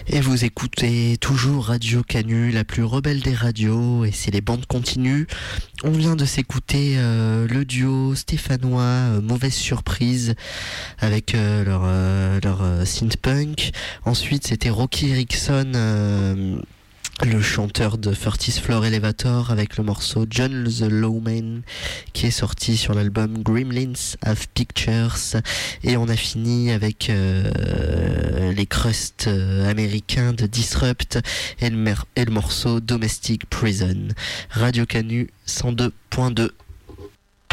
Et vous écoutez toujours Radio Canu, la plus rebelle des radios, et c'est les bandes continues. On vient de s'écouter le duo stéphanois Mauvaise Surprise avec leur synth-punk. Ensuite, c'était Rocky Erickson, le chanteur de 30th Floor Elevator, avec le morceau John the Lawman qui est sorti sur l'album Gremlins Have Pictures. Et on a fini avec les crusts américains de Disrupt et le morceau Domestic Prison. Radio Canu 102.2.